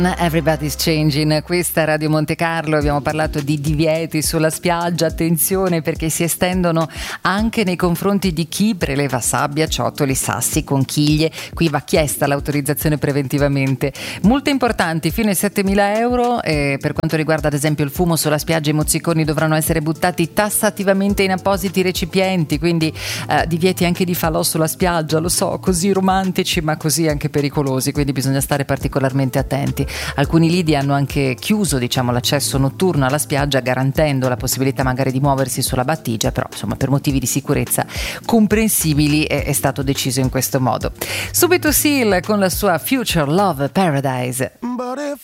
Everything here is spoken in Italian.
Everybody's Changing, questa è Radio Monte Carlo. Abbiamo parlato di divieti sulla spiaggia. Attenzione, perché si estendono anche nei confronti di chi preleva sabbia, ciottoli, sassi, conchiglie. Qui va chiesta l'autorizzazione preventivamente. Multe importanti fino ai 7.000 euro. Per quanto riguarda ad esempio il fumo sulla spiaggia, i mozziconi dovranno essere buttati tassativamente in appositi recipienti, quindi divieti anche di falò sulla spiaggia, lo so, così romantici ma così anche pericolosi, quindi bisogna stare particolarmente attenti. Alcuni lidi hanno anche chiuso, l'accesso notturno alla spiaggia, garantendo la possibilità magari di muoversi sulla battigia, però insomma per motivi di sicurezza comprensibili è stato deciso in questo modo. Subito Seal con la sua Future Love Paradise.